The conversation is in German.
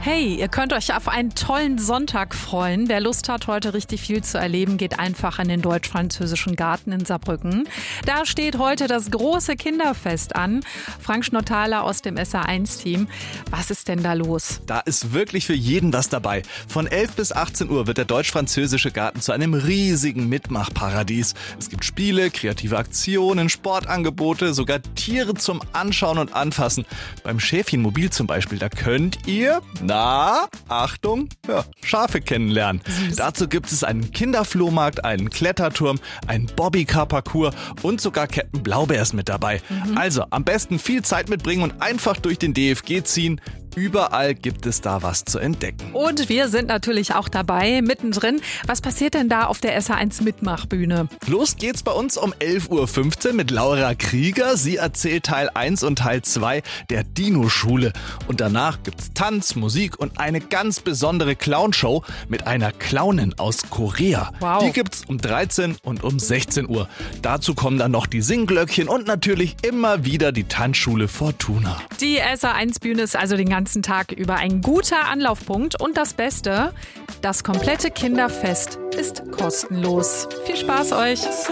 Hey, ihr könnt euch auf einen tollen Sonntag freuen. Wer Lust hat, heute richtig viel zu erleben, geht einfach in den Deutsch-Französischen Garten in Saarbrücken. Da steht heute das große Kinderfest an. Frank Schnotthaler aus dem SA1-Team. Was ist denn da los? Da ist wirklich für jeden was dabei. Von 11 bis 18 Uhr wird der Deutsch-Französische Garten zu einem riesigen Mitmachparadies. Es gibt Spiele, kreative Aktionen, Sportangebote, sogar Tiere zum Anschauen und Anfassen. Beim Schäfchenmobil zum Beispiel, da könnt ihr, Achtung, Schafe kennenlernen. Süß. Dazu gibt es einen Kinderflohmarkt, einen Kletterturm, einen Bobbycar-Parcours und sogar Captain Blaubeer ist mit dabei. Also am besten viel Zeit mitbringen und einfach durch den DFG ziehen. Überall gibt es da was zu entdecken. Und wir sind natürlich auch dabei, mittendrin. Was passiert denn da auf der SA1-Mitmachbühne? Los geht's bei uns um 11.15 Uhr mit Laura Krieger. Sie erzählt Teil 1 und Teil 2 der Dino-Schule. Und danach gibt's Tanz, Musik und eine ganz besondere Clownshow mit einer Clownin aus Korea. Wow. Die gibt's um 13 und um 16 Uhr. Dazu kommen dann noch die Singglöckchen und natürlich immer wieder die Tanzschule Fortuna. Die SA1-Bühne ist also den ganzen Tag über ein guter Anlaufpunkt. Und das Beste, das komplette Kinderfest ist kostenlos. Viel Spaß euch!